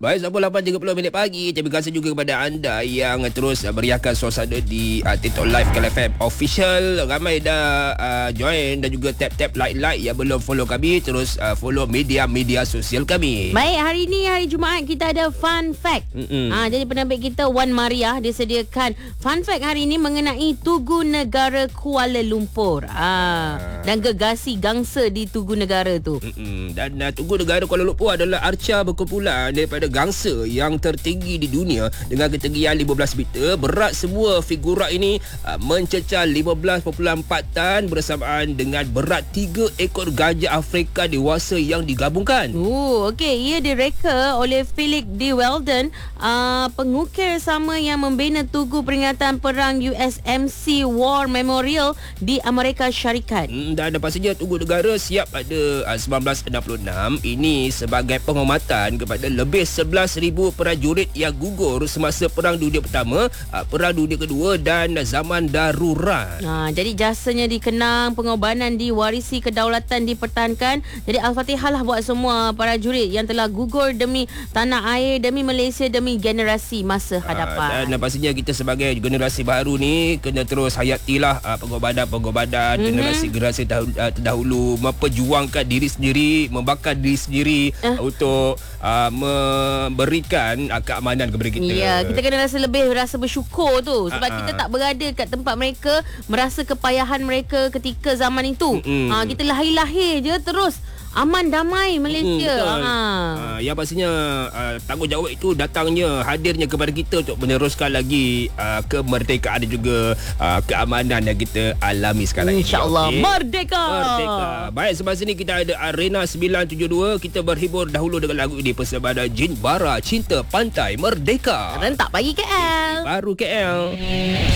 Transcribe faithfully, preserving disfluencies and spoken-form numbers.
Baik, sampai lapan tiga puluh minit pagi. Terima kasih juga kepada anda yang terus uh, meriahkan suasana di uh, TikTok Live Kal F M Official. Ramai dah uh, join dan juga tap-tap like-like yang belum follow kami. Terus uh, follow media-media sosial kami. Baik, hari ni hari Jumaat kita ada fun fact. Ha, jadi penerbit kita Wan Maria dia sediakan fun fact hari ni mengenai Tugu Negara Kuala Lumpur. Ha, dan gegasi gangsa di Tugu Negara tu. Mm-mm. Dan uh, Tugu Negara Kuala Lumpur adalah arca berkumpulan daripada gangsa yang tertinggi di dunia dengan ketinggian lima belas meter. Berat semua figura ini uh, mencecah lima belas perpuluhan empat tan bersamaan dengan berat tiga ekor gajah Afrika dewasa yang digabungkan. Oh, okey, ia direka oleh Philip D. Weldon, uh, pengukir sama yang membina Tugu Peringatan Perang U S M C War Memorial di Amerika Syarikat. Mm, dan pastinya Tugu Negara siap pada uh, sembilan belas enam puluh enam ini sebagai penghormatan kepada lebih sebelas ribu prajurit yang gugur semasa Perang Dunia Pertama, Perang Dunia Kedua dan zaman darurat. Ha, jadi jasanya dikenang, pengorbanan diwarisi, kedaulatan dipertahankan. Jadi Al-Fatihah lah buat semua prajurit yang telah gugur demi tanah air, demi Malaysia, demi generasi masa hadapan. Ha, dan pastinya kita sebagai generasi baru ni kena terus hayatilah uh, pengorbanan-pengorbanan mm-hmm. generasi-generasi terdahulu, memperjuangkan diri sendiri, membakar diri sendiri uh. untuk uh, memberikan uh, keamanan kepada kita. Ya, kita kena rasa lebih rasa bersyukur tu sebab uh-uh. kita tak berada kat tempat mereka, merasa kepayahan mereka ketika zaman itu. Mm-hmm. Ha, kita lahir-lahir je terus aman damai Malaysia. Hmm, ha. Uh, yang pastinya uh, tanggungjawab itu datangnya, hadirnya kepada kita untuk meneruskan lagi uh, kemerdekaan dan juga uh, keamanan yang kita alami sekarang ini. InsyaAllah. Okay? Merdeka. Merdeka. Baik, semasa ini kita ada Arena sembilan tujuh dua. Kita berhibur dahulu dengan lagu ini, persembahan Jin Bara, Cinta Pantai Merdeka. Rentak pagi K L. Baru K L.